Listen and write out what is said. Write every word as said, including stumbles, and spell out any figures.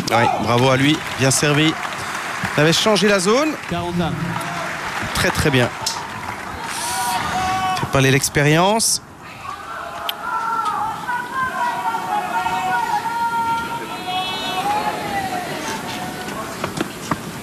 Oui, bravo à lui, bien servi. Il avait changé la zone. quarante-un. Très très bien. Fait pas l'expérience.